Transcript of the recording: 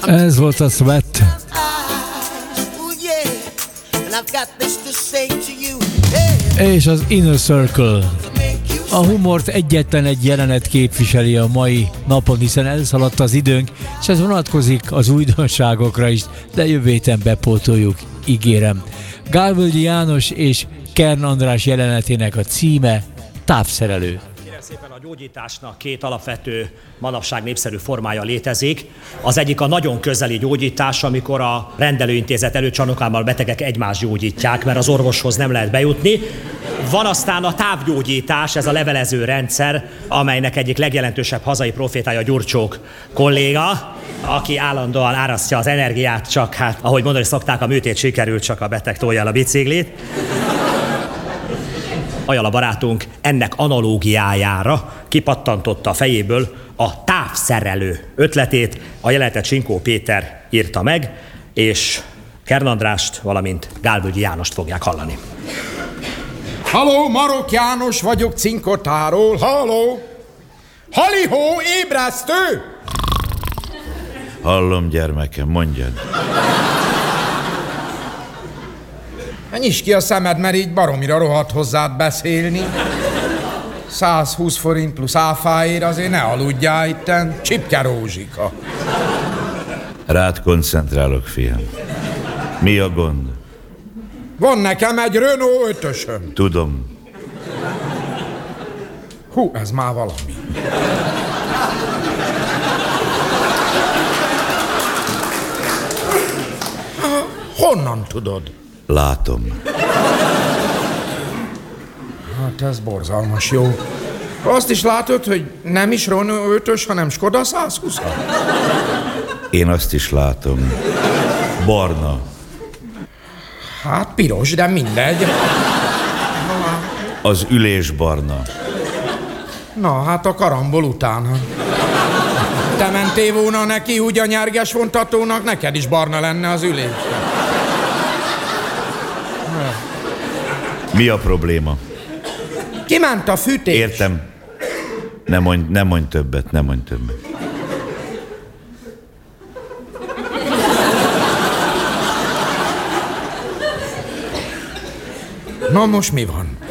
Ez volt a Sweat. És az Inner Circle. A humort egyetlen egy jelenet képviseli a mai napon, hiszen elszaladt az időnk, és ez vonatkozik az újdonságokra is, de jövő héten bepótoljuk, ígérem. Gálvölgyi János és Kern András jelenetének a címe Távszerelő. Szépen a gyógyításnak két alapvető, manapság népszerű formája létezik. Az egyik a nagyon közeli gyógyítás, amikor a rendelőintézet előtt csanukámmal betegek egymást gyógyítják, mert az orvoshoz nem lehet bejutni. Van aztán a távgyógyítás, ez a levelező rendszer, amelynek egyik legjelentősebb hazai profétája Gyurcsók kolléga, aki állandóan árasztja az energiát, csak hát, ahogy mondani szokták, a műtét sikerült, csak a beteg tolja el a biciklit. Ajala barátunk ennek analógiájára kipattantotta a fejéből a távszerelő ötletét, a jelenetet Csinkó Péter írta meg, és Kern Andrást, valamint Gálvölgyi Jánost fogják hallani. Halló, Marok János vagyok Cinkotáról, halló! Halihó, ébresztő! Hallom, gyermekem, mondjad. Nyisd ki a szemed, mert így baromira rohadt hozzád beszélni. 120 forint plusz áfáért azért ne aludjál itten, Csipke Rózsika. Rád koncentrálok, fiam. Mi a gond? Van nekem egy Renault 5-ösöm. Tudom. Hú, ez már valami. Honnan tudod? Látom. Hát ez borzalmas jó. Azt is látod, hogy nem is Renault 5-ös, hanem Skoda 120. Én azt is látom. Barna. Hát piros, de mindegy. Az ülés barna. Na, hát a karambol utána. Te mentél volna neki úgy a nyerges vontatónak, neked is barna lenne az ülés. Mi a probléma? Kiment a fűtés. Értem. Ne mondj többet, ne mondj többet. Na most mi van?